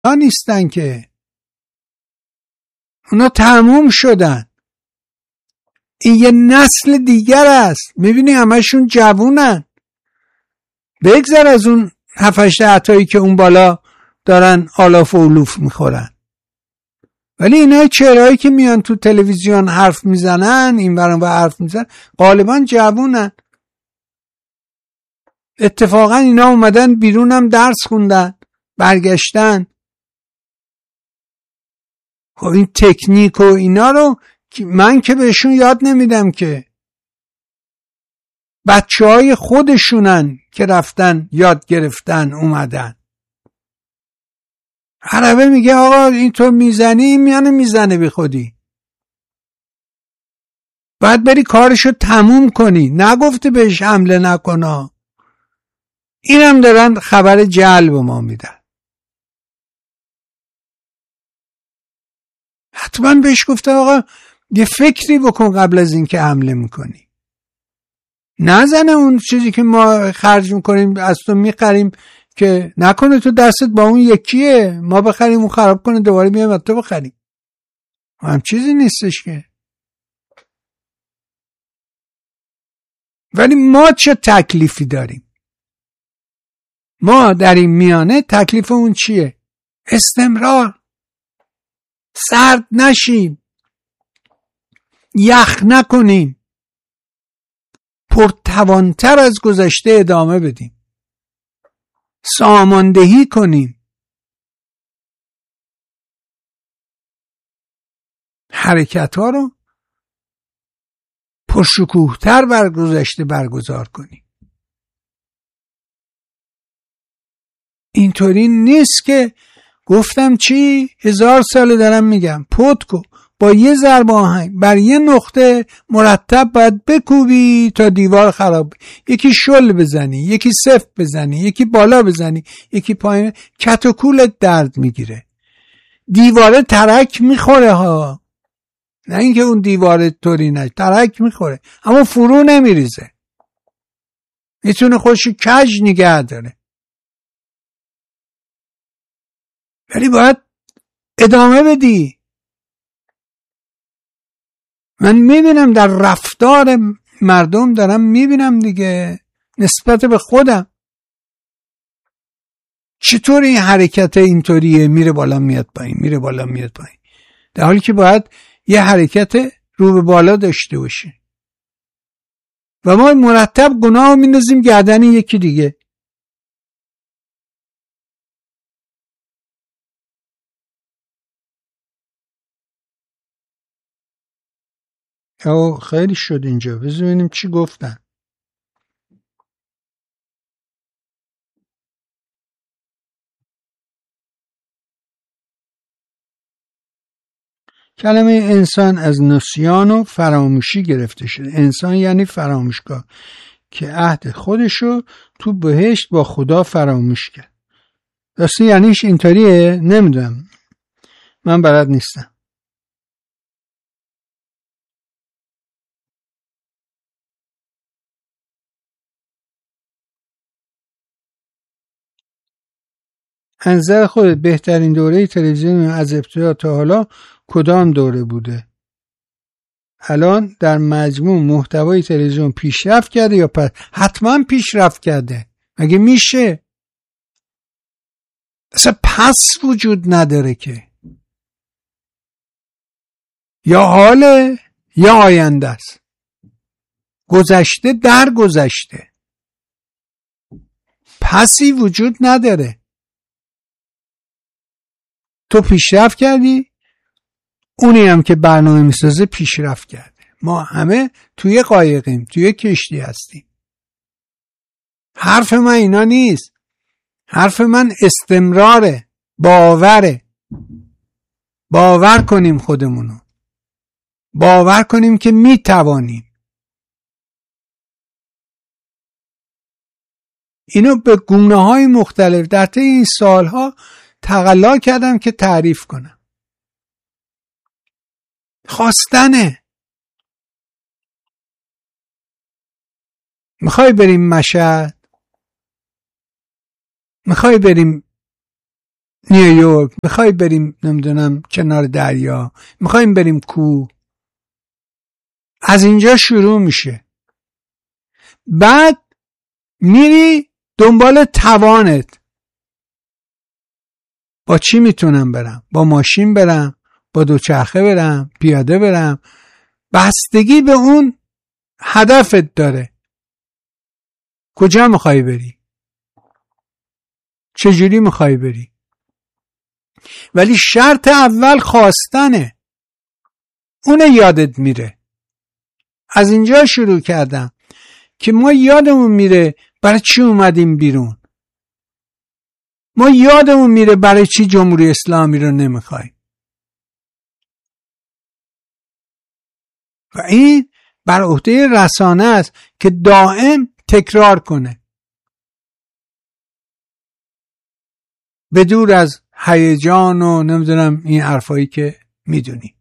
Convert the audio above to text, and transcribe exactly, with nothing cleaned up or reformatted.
نیستن که، اونا تموم شدن. این یه نسل دیگر است. میبینی همشون جوونن. بگذر از اون هفتش عطایی که اون بالا دارن آلاف و علوف میخورن، ولی اینای چهرهایی که میان تو تلویزیون حرف میزنن، این ورن و حرف میزنن، غالبا جوونن. اتفاقا اینا اومدن بیرونم درس خوندن، برگشتن. خب این تکنیک و اینا رو من که بهشون یاد نمیدم که، بچه های خودشونن که رفتن یاد گرفتن اومدن. عربه میگه آقا این تو میزنی، این میانه میزنه بی خودی، باید بری کارشو تموم کنی، نگفته بهش حمله نکنا. اینم دارن خبر جلب ما میدن. حتما بهش گفته آقا یه فکری بکن قبل از این که حمله میکنی، نزنه اون چیزی که ما خرج میکنیم از تو میخریم که نکنه تو دستت با اون یکیه، ما بخریم اون خراب کنه دوباره میایم از تو بخریم. هم چیزی نیستش که. ولی ما چه تکلیفی داریم؟ ما در این میانه تکلیف اون چیه؟ استمرار، سرد نشیم، یخ نکنیم، پرتوانتر از گذشته ادامه بدیم، ساماندهی کنیم، حرکت ها رو پرشکوهتر بر گذشته برگزار کنیم. اینطوری نیست که گفتم چی؟ هزار ساله دارم میگم پودکو با یه ضرب آهنگ بر یه نقطه مرتب باید بکوبی تا دیوار خراب. یکی شل بزنی، یکی صفر بزنی، یکی بالا بزنی، یکی پایین، کت و کولت درد میگیره. دیواره ترک میخوره ها، نه اینکه اون دیواره طوری نه، ترک میخوره اما فرو نمیریزه، میتونه خوش کج نگه داره. ولی باید ادامه بدی. من میبینم در رفتار مردم، دارم میبینم دیگه نسبت به خودم چطور این حرکت اینطوریه، میره بالا میاد پایین، میره بالا میاد پایین، در حالی که باید یه حرکت رو به بالا داشته باشه. و ما مرتب گناه میندازیم گردن یکی دیگه. او خیلی شد اینجا، بذار ببینیم چی گفتن. کلمه انسان از نسیان و فراموشی گرفته شده. انسان یعنی فراموشکار که عهد خودشو تو بهشت با خدا فراموش کرد. راستی یعنیش اینطوریه؟ نمیدونم، من بلد نیستم. از نظر خودت بهترین دوره تلویزیون از ابتدا تا حالا کدام دوره بوده؟ الان در مجموع محتوای تلویزیون پیشرفت کرده یا پس؟ حتما پیشرفت کرده، مگه میشه؟ اصلا پس وجود نداره که، یا حاله یا آینده است، گذشته در گذشته، پسی وجود نداره. تو پیشرفت کردی، اونی هم که برنامه میسازه پیشرفت کرده. ما همه توی قایقیم، توی کشتی هستیم. حرف من اینا نیست، حرف من استمراره، باوره. باور کنیم خودمونو، باور کنیم که میتوانیم. اینو به گونه های مختلف در طی این سالها تقلا کردم که تعریف کنم. خواستنه. میخوای بریم مشهد؟ میخوای بریم نیویورک، میخوای بریم نمیدونم کنار دریا، میخوایم بریم کوه. از اینجا شروع میشه. بعد میری دنبال توانت. با چی میتونم برم؟ با ماشین برم، با دوچرخه برم، پیاده برم. بستگی به اون هدفت داره. کجا میخوای بری؟ چجوری میخوای بری؟ ولی شرط اول خواستنه. اون یادت میره. از اینجا شروع کردم که ما یادمون میره برای چی اومدیم بیرون. ما یادمون میره برای چی جمهوری اسلامی رو نمیخوایم. و این بر عهده رسانه است که دائم تکرار کنه، بدور از هیجان و نمیدونم این حرفایی که میدونی.